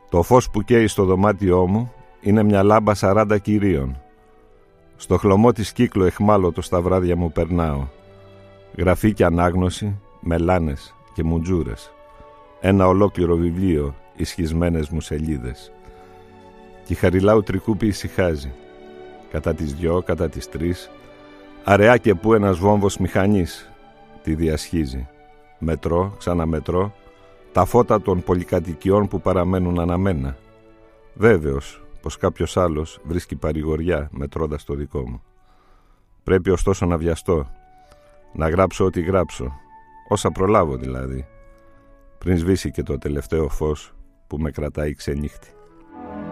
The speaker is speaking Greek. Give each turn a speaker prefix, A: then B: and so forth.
A: Το φως που καίει στο δωμάτιό μου είναι μια λάμπα 40 κυρίων. Στο χλωμό της κύκλο εχμάλωτο στα βράδια μου περνάω. Γραφή και ανάγνωση, μελάνες και μουτζούρες. Ένα ολόκληρο βιβλίο, ισχυσμένες μου σελίδες. Κι η Χαριλάου Τρικούπη ησυχάζει. Κατά τις 2, κατά τις 3, αραιά και που ένας βόμβος μηχανής τη διασχίζει. Μετρώ, ξαναμετρώ, τα φώτα των πολυκατοικιών που παραμένουν αναμένα. Βέβαιος πως κάποιος άλλος βρίσκει παρηγοριά μετρώντας το δικό μου. Πρέπει ωστόσο να βιαστώ, να γράψω ό,τι γράψω, όσα προλάβω δηλαδή, πριν σβήσει και το τελευταίο φως που με κρατάει ξενύχτη.